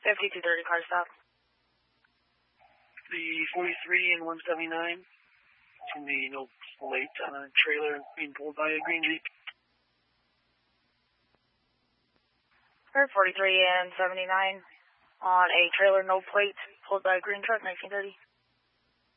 5230 car stop. The 43 and 179. From the no plate on a trailer being pulled by a green Jeep. 43 and 79 on a trailer, no plate, pulled by a green truck, 1930.